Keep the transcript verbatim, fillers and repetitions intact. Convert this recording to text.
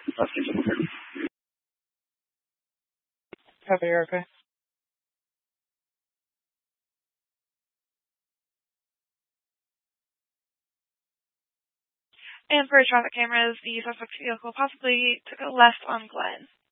Copy, you're okay. And for traffic cameras, the suspect's vehicle possibly took a left on Glen.